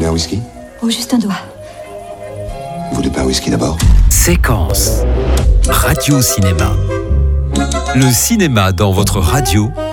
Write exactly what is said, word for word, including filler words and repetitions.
un whisky? Oh, juste un doigt. Vous voulez pas un whisky d'abord? Séquence. Radio Cinéma. Le cinéma dans votre radio